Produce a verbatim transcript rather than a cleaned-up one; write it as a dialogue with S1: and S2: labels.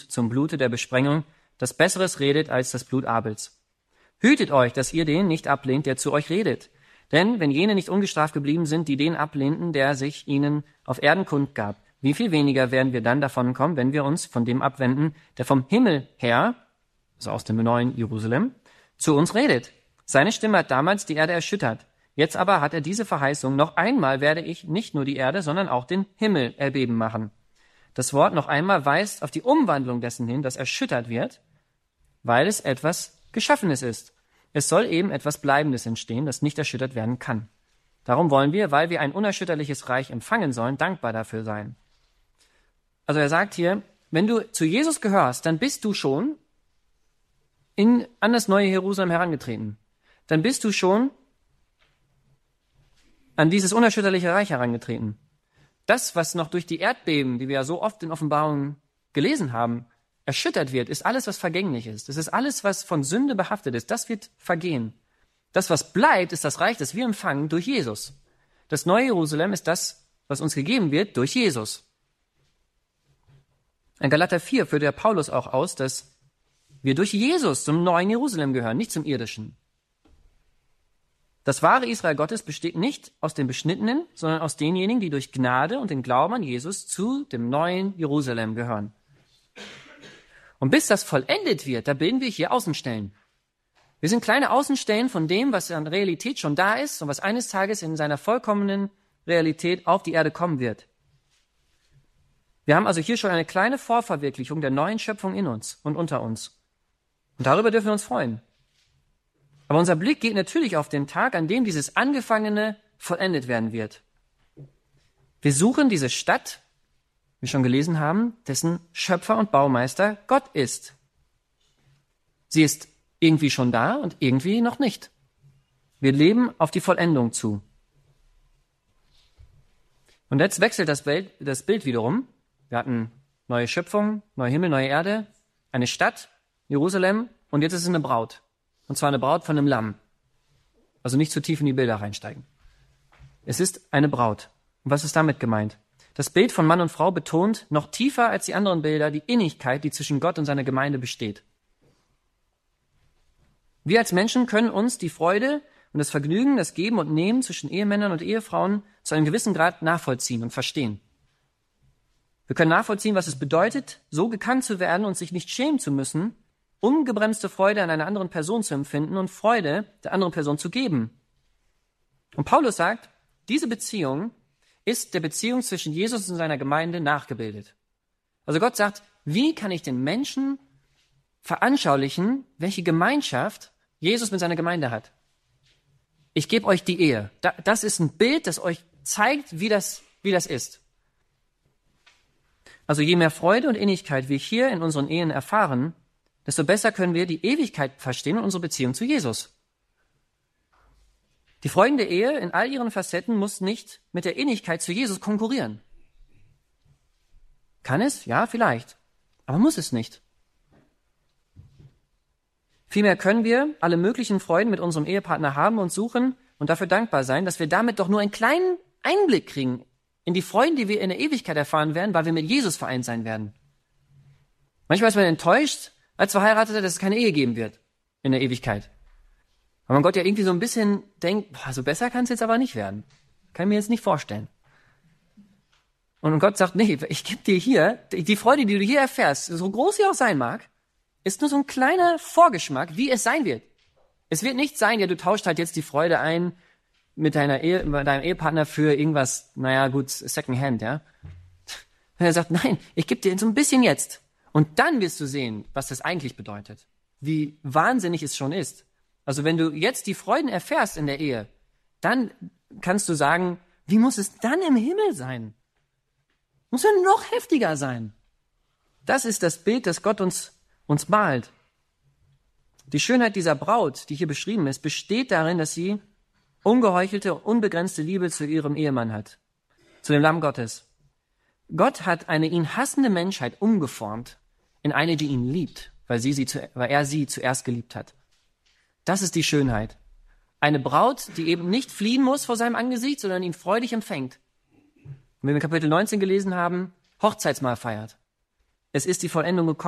S1: zum Blute der Besprengung, das Besseres redet als das Blut Abels. Hütet euch, dass ihr den nicht ablehnt, der zu euch redet. Denn wenn jene nicht ungestraft geblieben sind, die den ablehnten, der sich ihnen auf Erden kundgab, wie viel weniger werden wir dann davon kommen, wenn wir uns von dem abwenden, der vom Himmel her, also aus dem neuen Jerusalem, zu uns redet. Seine Stimme hat damals die Erde erschüttert. Jetzt aber hat er diese Verheißung, noch einmal werde ich nicht nur die Erde, sondern auch den Himmel erbeben machen. Das Wort noch einmal weist auf die Umwandlung dessen hin, das erschüttert wird, weil es etwas Geschaffenes ist. Es soll eben etwas Bleibendes entstehen, das nicht erschüttert werden kann. Darum wollen wir, weil wir ein unerschütterliches Reich empfangen sollen, dankbar dafür sein. Also er sagt hier, wenn du zu Jesus gehörst, dann bist du schon in, an das neue Jerusalem herangetreten. Dann bist du schon an dieses unerschütterliche Reich herangetreten. Das, was noch durch die Erdbeben, die wir ja so oft in Offenbarungen gelesen haben, erschüttert wird, ist alles, was vergänglich ist. Das ist alles, was von Sünde behaftet ist. Das wird vergehen. Das, was bleibt, ist das Reich, das wir empfangen durch Jesus. Das neue Jerusalem ist das, was uns gegeben wird durch Jesus. In Galater vier führt der Paulus auch aus, dass wir durch Jesus zum neuen Jerusalem gehören, nicht zum irdischen. Das wahre Israel Gottes besteht nicht aus den Beschnittenen, sondern aus denjenigen, die durch Gnade und den Glauben an Jesus zu dem neuen Jerusalem gehören. Und bis das vollendet wird, da bilden wir hier Außenstellen. Wir sind kleine Außenstellen von dem, was an Realität schon da ist und was eines Tages in seiner vollkommenen Realität auf die Erde kommen wird. Wir haben also hier schon eine kleine Vorverwirklichung der neuen Schöpfung in uns und unter uns. Und darüber dürfen wir uns freuen. Aber unser Blick geht natürlich auf den Tag, an dem dieses Angefangene vollendet werden wird. Wir suchen diese Stadt, wie wir schon gelesen haben, dessen Schöpfer und Baumeister Gott ist. Sie ist irgendwie schon da und irgendwie noch nicht. Wir leben auf die Vollendung zu. Und jetzt wechselt das Bild, das Bild wiederum. Wir hatten neue Schöpfung, neue Himmel, neue Erde, eine Stadt, Jerusalem, und jetzt ist es eine Braut. Und zwar eine Braut von einem Lamm. Also nicht zu tief in die Bilder reinsteigen. Es ist eine Braut. Und was ist damit gemeint? Das Bild von Mann und Frau betont noch tiefer als die anderen Bilder die Innigkeit, die zwischen Gott und seiner Gemeinde besteht. Wir als Menschen können uns die Freude und das Vergnügen, das Geben und Nehmen zwischen Ehemännern und Ehefrauen zu einem gewissen Grad nachvollziehen und verstehen. Wir können nachvollziehen, was es bedeutet, so gekannt zu werden und sich nicht schämen zu müssen, ungebremste Freude an einer anderen Person zu empfinden und Freude der anderen Person zu geben. Und Paulus sagt, diese Beziehung ist der Beziehung zwischen Jesus und seiner Gemeinde nachgebildet. Also Gott sagt, wie kann ich den Menschen veranschaulichen, welche Gemeinschaft Jesus mit seiner Gemeinde hat? Ich gebe euch die Ehe. Das ist ein Bild, das euch zeigt, wie das, wie das ist. Also je mehr Freude und Innigkeit wir hier in unseren Ehen erfahren, desto besser können wir die Ewigkeit verstehen und unsere Beziehung zu Jesus. Die Freuden der Ehe in all ihren Facetten muss nicht mit der Innigkeit zu Jesus konkurrieren. Kann es? Ja, vielleicht. Aber muss es nicht. Vielmehr können wir alle möglichen Freuden mit unserem Ehepartner haben und suchen und dafür dankbar sein, dass wir damit doch nur einen kleinen Einblick kriegen in die Freuden, die wir in der Ewigkeit erfahren werden, weil wir mit Jesus vereint sein werden. Manchmal ist man enttäuscht, als Verheirateter, dass es keine Ehe geben wird in der Ewigkeit. Weil man Gott ja irgendwie so ein bisschen denkt, boah, so besser kann es jetzt aber nicht werden. Kann ich mir jetzt nicht vorstellen. Und Gott sagt, nee, ich gebe dir hier, die Freude, die du hier erfährst, so groß sie auch sein mag, ist nur so ein kleiner Vorgeschmack, wie es sein wird. Es wird nicht sein, ja, du tauscht halt jetzt die Freude ein mit deiner Ehe, mit deinem Ehepartner für irgendwas, naja, gut, Secondhand, ja. Und er sagt, nein, ich gebe dir so ein bisschen jetzt. Und dann wirst du sehen, was das eigentlich bedeutet. Wie wahnsinnig es schon ist. Also wenn du jetzt die Freuden erfährst in der Ehe, dann kannst du sagen, wie muss es dann im Himmel sein? Muss ja noch heftiger sein. Das ist das Bild, das Gott uns, uns malt. Die Schönheit dieser Braut, die hier beschrieben ist, besteht darin, dass sie ungeheuchelte, unbegrenzte Liebe zu ihrem Ehemann hat, zu dem Lamm Gottes. Gott hat eine ihn hassende Menschheit umgeformt in eine, die ihn liebt, weil, sie sie zu, weil er sie zuerst geliebt hat. Das ist die Schönheit. Eine Braut, die eben nicht fliehen muss vor seinem Angesicht, sondern ihn freudig empfängt. Und wenn wir Kapitel neunzehn gelesen haben, Hochzeitsmahl feiert. Es ist die Vollendung gekommen.